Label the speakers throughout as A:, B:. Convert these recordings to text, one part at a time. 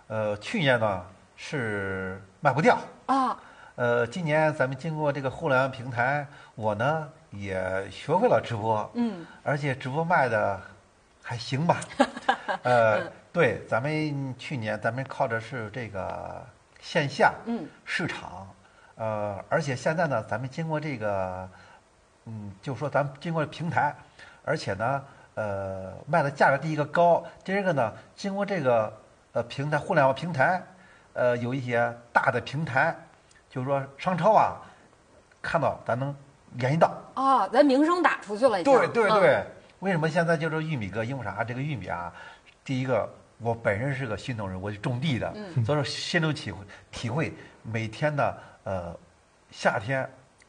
A: 去年呢是卖不掉
B: 啊。
A: 今年咱们经过这个互联网平台，我呢也学会了直播，而且直播卖的还行吧。对，咱们去年咱们靠的是这个线下市场，而且现在呢，咱们经过这个，就说咱们经过平台，而且呢，卖的价格第一个高，第二个呢，经过这个平台互联网平台，有一些大的平台，就是说商超啊，看到咱能联系到
B: 啊，咱名声打出去了已经。
A: 对对对，为什么现在就是玉米哥？因为啥？这个玉米啊，第一个我本身是个新农人，我是种地的，所以说深有体会，每天的夏天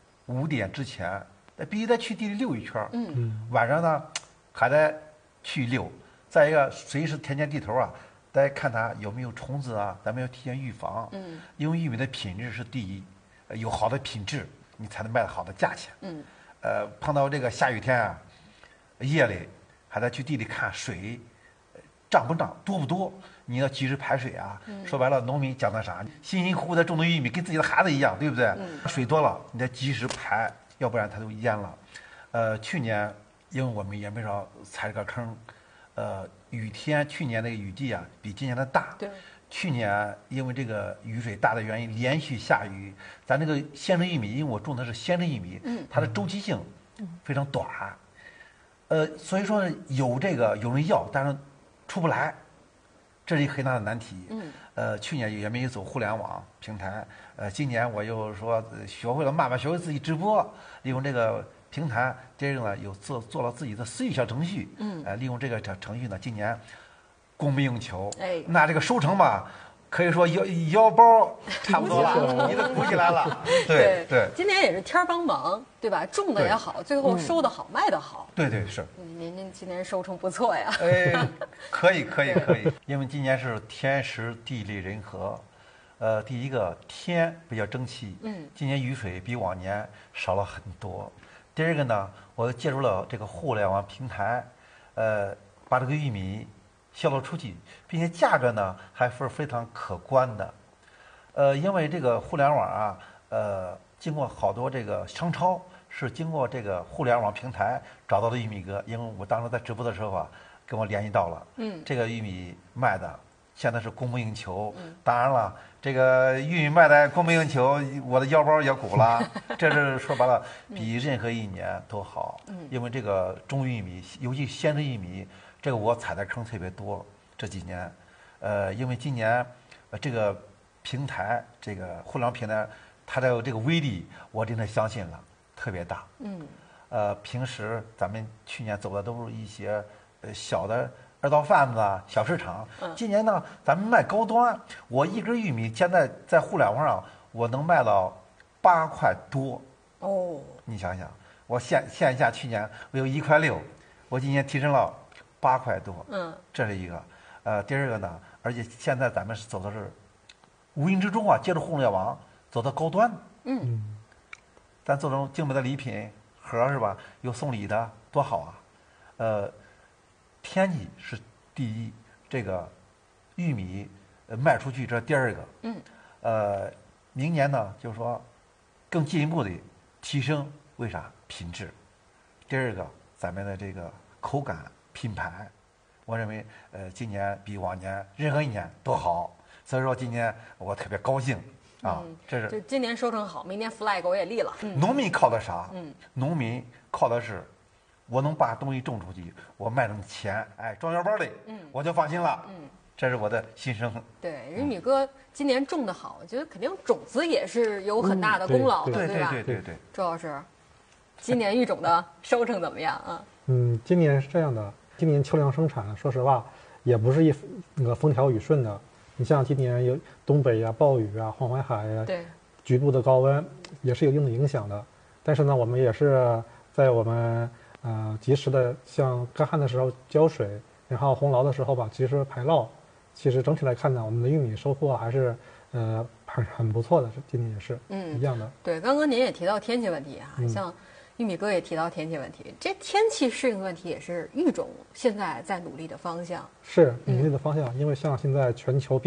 A: 5点之前，必须得去地里溜一圈，晚上呢还得去溜。再一个，随时田间地头啊，得看它有没有虫子啊，咱们要提前预防。因为玉米的品质是第一，有好的品质，你才能卖好的价钱。碰到这个下雨天啊，夜里还得去地里看水涨不涨，多不多，你要及时排水啊。说白了，农民讲的啥？辛辛苦苦的种的玉米跟自己的孩子一样，对不对？水多了，你得及时排，要不然它就淹了。去年因为我们也没少踩这个坑，雨天去年那个雨季啊比今年的大。
B: 对。
A: 去年因为这个雨水大的原因，连续下雨，咱这个鲜橙玉米，因为我种的是鲜橙玉米，它的周期性非常短，所以说有人要，但是出不来，这是一个很大的难题。去年也没有走互联网平台，今年我又说学会了慢慢学会自己直播，利用这个平台，这个呢有做了自己的私域小程序，利用这个程序呢，今年供不应求，那这个收成吧，可以说腰包差不多了，你都鼓起来了。对对，
B: 今年也是天帮忙，对吧？种的也好，最后收的好，卖的好。
A: 对对是。
B: 您今年收成不错呀。
A: 可以，因为今年是天时地利人和，第一个天比较争气，今年雨水比往年少了很多。第二个呢，我借助了这个互联网平台，把这个玉米销售出去，并且价格呢还是非常可观的。因为这个互联网啊，经过好多这个商超是经过这个互联网平台找到的玉米哥，因为我当时在直播的时候啊，跟我联系到了，这个玉米卖的现在是供不应求。当然了，这个玉米卖的供不应求，我的腰包也鼓了。这是说白了，比任何一年都好。因为这个种玉米，尤其鲜橙玉米，这个我踩的坑特别多。这几年，因为今年这个平台，这个互联网平台，它的这个威力，我真的相信了，特别大。平时咱们去年走的都是一些小的二道贩子啊，小市场。今年呢，咱们卖高端，我一根玉米现在在互联网上，我能卖到8块多。你想想，我线下去年我有1块6，我今年提升了8块多。这是一个。第二个呢，而且现在咱们走的是无形之中啊，借助互联网走到高端。咱做成精美的礼品盒是吧？有送礼的，多好啊！天气是第一，这个玉米卖出去这是第二个。明年呢，就是说更进一步的提升，为啥？品质。第二个，咱们的这个口感、品牌，我认为今年比往年任何一年都好，所以说今年我特别高兴啊。这是
B: 就今年收成好，明年 flag 我也立了。
A: 农民靠的啥？农民靠的是我能把东西种出去，我卖成钱，装腰包里，我就放心了。这是我的心声。
B: 对，玉米哥今年种的好，我觉得肯定种子也是有很大的功劳的，对吧？
A: 对。
B: 周老师，今年育种的收成怎么样啊？
C: 今年是这样的，今年秋粮生产，说实话也不是那个风调雨顺的。你像今年有东北啊、暴雨啊、黄淮海啊，
B: 对，
C: 局部的高温也是有一定的影响的。但是呢，我们也是在我们及时的像干旱的时候浇水，然后洪涝的时候吧及时排涝。其实整体来看呢，我们的玉米收获还是很不错的，今年也是一样的。
B: 对，刚刚您也提到天气问题啊，像玉米哥也提到天气问题，这天气适应问题也是育种现在在努力的方向。
C: 是努力的方向，因为像现在全球变